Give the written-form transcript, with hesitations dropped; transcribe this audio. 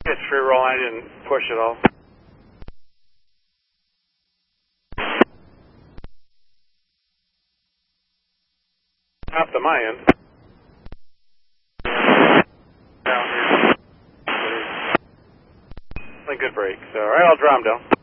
It's free rolling. I didn't push at all. Up to my end. Down here. Good break. So, all right, I'll draw him down.